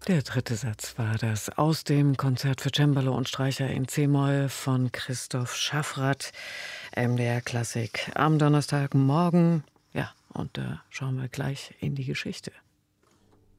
Der dritte Satz war das aus dem Konzert für Cembalo und Streicher in c-Moll von Christoph Schaffrath, MDR Klassik am Donnerstagmorgen. Ja, und da schauen wir gleich in die Geschichte.